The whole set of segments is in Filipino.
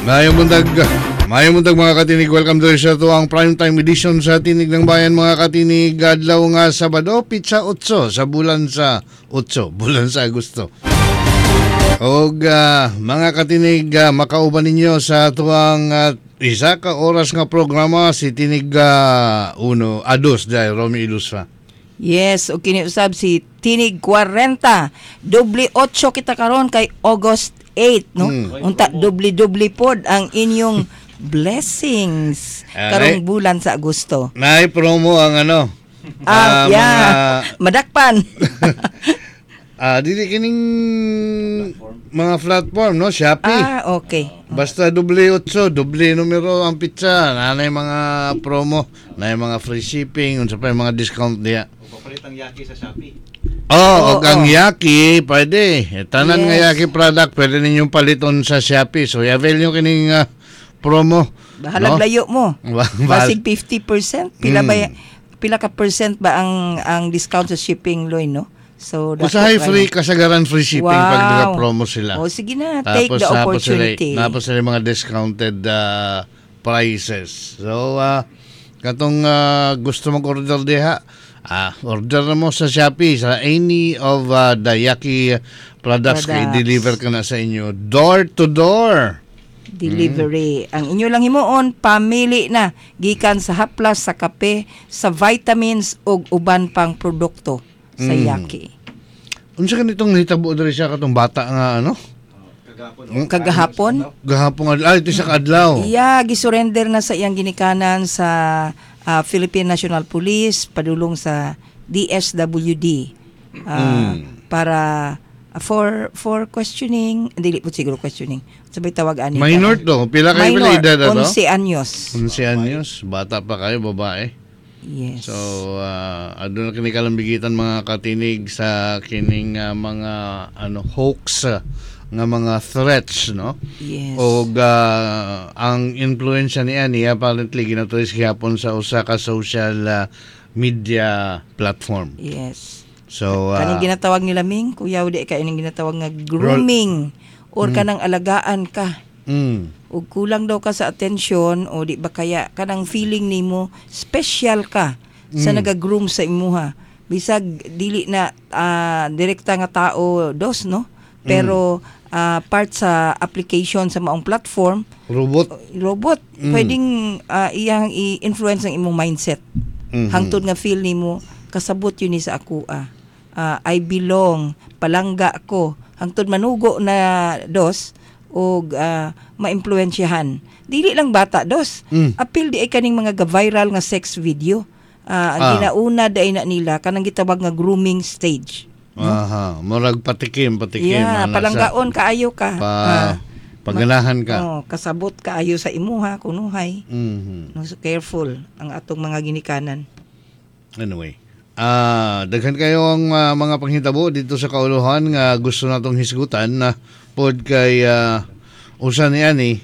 Mayong bundag mga katinig, welcome to ang primetime edition sa Tinig ng Bayan mga katinig. Adlaw nga Sabado, Pizza 8 sa bulan sa Agosto. Og mga katinig, makauban ninyo sa tuang isa ka oras nga programa si Tinig 1 Ados dahil Romy Ilusfa. Yes, o kiniusab si Tinig 40. Doble 8 kita karon kay August 8, no? Unta doble pod ang inyong blessings karong bulan sa Agosto. Nay promo ang madakpan. Dili kining mga platform, no? Shopee. Okay. Basta doble 8, doble numero ang pizza. Nanay mga promo, nanay mga free shipping, unsa pa mga discount diya. Papalit ang yaki sa Shopee. Ang yaki, pwede. Tanan nga yaki product, pwede ninyong paliton sa Shopee. So, i-avail nyo kining promo. Bahalag layo mo. Basig 50%. Pila ka percent ba ang discount sa shipping, Loy, no? So, usahay free, kasagaran free shipping pag naka-promo sila. Sige na, take the opportunity. Tapos sila mga discounted prices. So, katong gusto mag-order diha, order na mo sa Shopee sa any of the Yaki products. I-deliver ka na sa inyo. Door to door. Delivery. Ang inyo lang himuon, pamili na. Gikan sa haplas, sa kape, sa vitamins, o uban pang produkto sa Yaki. Unsa kanitong hitabo diri siya katong bata nga Kagahapon? Gahapon ito sa kadlaw. Gisurrender na sa iyang ginikanan sa Philippine National Police padulong sa DSWD para for questioning, dili po siguro questioning. Sabay tawag ani. Minor to, pila kayo pala edad 11 anyos. 11 anyos, bata pa kayo, babae. Yes. So, adun na kini kalambigitan mga katinig sa kining mga hoax nga mga threats, no? Yes. O ang influensya ni Ani apparently ginatulis gihapon sa usa ka social media platform. Yes. So, kaning ginatawag nila Ming, kuya di ka ining ginatawag nga grooming or kanang alagaan ka. O kulang daw ka sa atensyon o di ba kaya kanang feeling nimo special ka sa nagagroom sa imuha. Bisag dili na direkta nga tao dos, no? Pero part sa application sa maong platform, robot pwedeng iyang i-influence ang imong mindset. Hangtod nga feel nimo kasabot yun ni sa ako I belong, palangga ko, hangtod manugo na dos o maimpluwensyahan. Dili lang bata dos. Apil di ay kaning mga viral nga sex video. Ang ginauna day na nila kanang gitawag nga grooming stage. No? Murag patikim palanggaon kaayo ka. Paganahan ka. Kasabot kaayo sa imuha kunuhay. No, so careful ang atong mga ginikanan. Anyway, daghan kayo ang mga panghitabo dito sa kauluhan nga gusto natong hisgutan na pod kay usa ni ani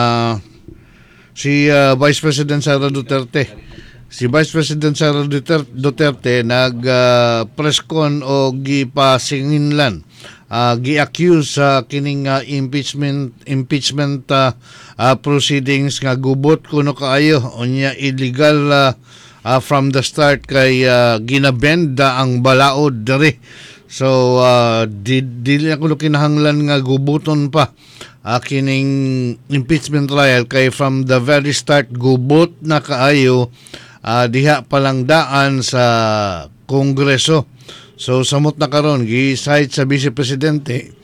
si Vice President Sara Duterte. Si Vice President Sara Duterte nag press con o gipasinginlan gi-accuse sa kining impeachment proceedings nga gubot kuno kaayo unya illegal from the start kay ginabenda ang balaod diri. So dili ako kinahanglan nga gubuton pa kining impeachment trial kay from the very start gubot na kaayo diha palang daan sa Kongreso. So samot na karon gi-cite sa Vice Presidente